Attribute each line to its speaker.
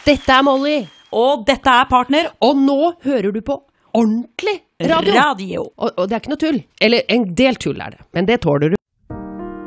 Speaker 1: Dette Molly.
Speaker 2: Og dette Partner.
Speaker 1: Og nå hører du på ordentlig radio.
Speaker 2: Radio.
Speaker 1: Og det ikke noe tull. Eller en del tull det, men det tåler du.